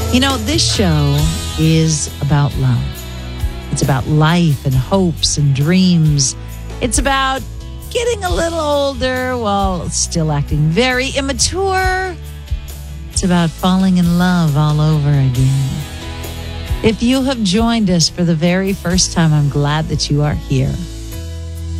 You know, this show is about love. It's about life and hopes and dreams. It's about getting a little older while still acting very immature. It's about falling in love all over again. If you have joined us for the very first time, I'm glad that you are here.